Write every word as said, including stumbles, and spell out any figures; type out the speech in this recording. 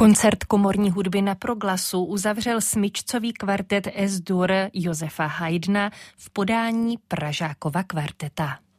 Koncert komorní hudby na proglasu uzavřel smyčcový kvartet S-dur Josefa Haydna v podání Pražákova kvarteta.